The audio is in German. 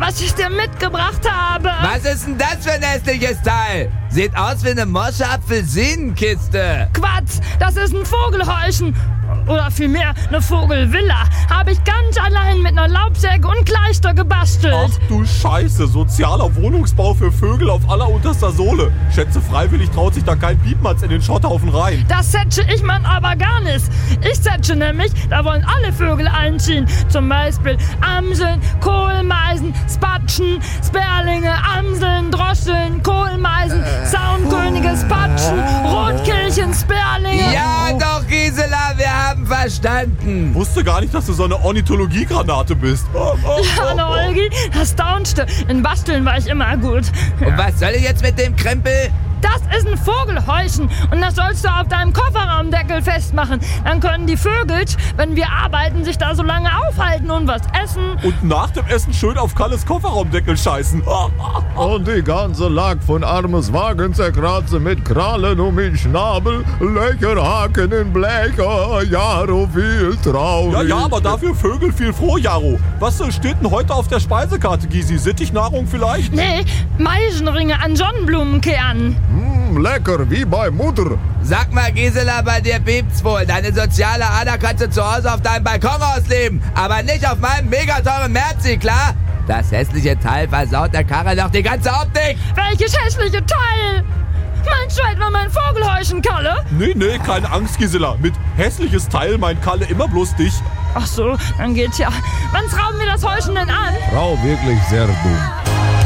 was ich dir mitgebracht habe. Was ist denn das für ein hässliches Teil? Sieht aus wie eine Mosche Apfelsinenkiste. Quatsch, das ist ein Vogelhäuschen. Oder vielmehr eine Vogelvilla. Habe ich ganz allein mit einer Laubsäge und Kleister gebastelt. Ach du Scheiße, sozialer Wohnungsbau für Vögel auf allerunterster Sohle. Schätze, freiwillig traut sich da kein Piepmatz in den Schotthaufen rein. Das setze ich man aber gar nicht. Ich setze nämlich, da wollen alle Vögel einziehen. Zum Beispiel Amseln, Kohlmeisen, Spatschen, Sperlinge, Amseln, Drosseln, Kohlmeisen, Saunkönige, Spatschen, Rotkehlchen, Sperlinge. Ja doch, Gisela, wir haben verstanden. Wusste gar nicht, dass du so eine Ornithologiegranate bist. Ja, ne, Olgi, das staunste. In Basteln war ich immer gut. Und was soll ich jetzt mit dem Krempel? Das ist ein Vogelhäuschen und das sollst du auf deinem Kofferraumdeckel festmachen. Dann können die Vögel, wenn wir arbeiten, sich da so lange aufhalten und was essen. Und nach dem Essen schön auf Kalles Kofferraumdeckel scheißen. Und die ganze Lack von armes Wagen zerkratze mit Krallen um den Schnabel, Löcherhaken in Blecher, Jaro viel traurig. Ja, aber dafür Vögel viel froh, Jaro. Was steht denn heute auf der Speisekarte, Gysi? Sittichnahrung vielleicht? Nee, Meisenringe an Sonnenblumenkernen. Lecker, wie bei Mutter. Sag mal, Gisela, bei dir piept's wohl. Deine soziale Ader kannst du zu Hause auf deinem Balkon ausleben, aber nicht auf meinem megateuren Merzi, klar? Das hässliche Teil versaut der Karre doch die ganze Optik. Welches hässliche Teil? Meinst du etwa mein Vogelhäuschen, Kalle? Nee, keine Angst, Gisela. Mit hässliches Teil meint Kalle immer bloß dich. Ach so, dann geht's ja. Wann schrauben wir das Häuschen denn an? Frau, wirklich sehr dumm.